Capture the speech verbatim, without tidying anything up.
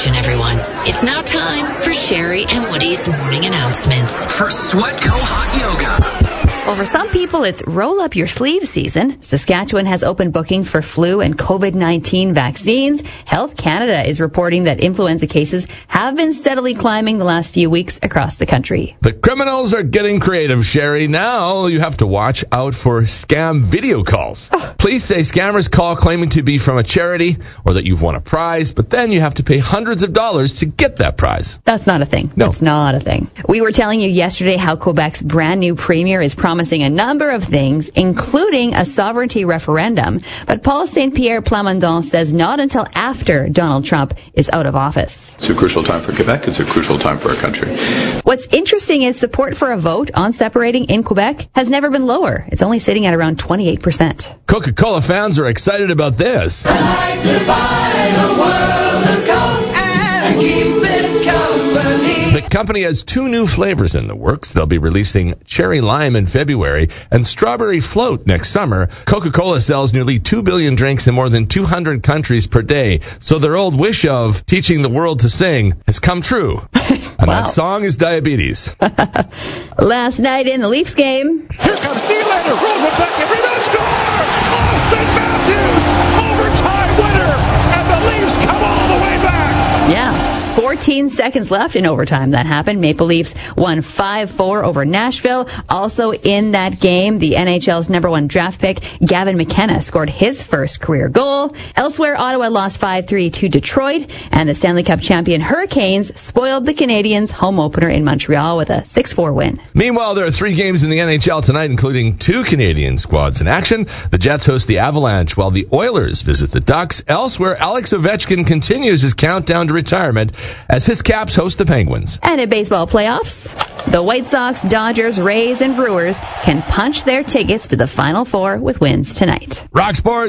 attention, everyone. It's now time for Sherry and Woody's morning announcements. For Sweatco Hot Yoga. Well, for some people, it's roll up your sleeves season. Saskatchewan has opened bookings for flu and COVID nineteen vaccines. Health Canada is reporting that influenza cases have been steadily climbing the last few weeks across the country. The criminals are getting creative, Sherry. Now you have to watch out for scam video calls. Oh. Police say scammers call claiming to be from a charity or that you've won a prize, but then you have to pay hundreds of dollars to get that prize. That's not a thing. No. That's not a thing. We were telling you yesterday how Quebec's brand new premier is promising promising a number of things, including a sovereignty referendum. But Paul Saint Pierre Plamondon says not until after Donald Trump is out of office. It's a crucial time for Quebec. It's a crucial time for our country. What's interesting is support for a vote on separating in Quebec has never been lower. It's only sitting at around twenty-eight percent. Coca-Cola fans are excited about this. I like to buy the world a Coke and keep it company. The company has two new flavors in the works. They'll be releasing cherry lime in February and strawberry float next summer. Coca-Cola sells nearly two billion drinks in more than two hundred countries per day. So their old wish of teaching the world to sing has come true. And Wow. that song is Diabetes. Last night in the Leafs game. Here comes Nylander, rolls it back, and rebound, score! Austin Matthews, overtime winner, and the Leafs come all the way back. Yeah. fourteen seconds left in overtime. That happened. Maple Leafs won five four over Nashville. Also in that game, the N H L's number one draft pick, Gavin McKenna, scored his first career goal. Elsewhere, Ottawa lost five three to Detroit, and the Stanley Cup champion Hurricanes spoiled the Canadiens' home opener in Montreal with a six four win. Meanwhile, there are three games in the N H L tonight, including two Canadian squads in action. The Jets host the Avalanche, while the Oilers visit the Ducks. Elsewhere, Alex Ovechkin continues his countdown to retirement as his Caps host the Penguins. And in baseball playoffs, the White Sox, Dodgers, Rays, and Brewers can punch their tickets to the Final Four with wins tonight. Rock Sports.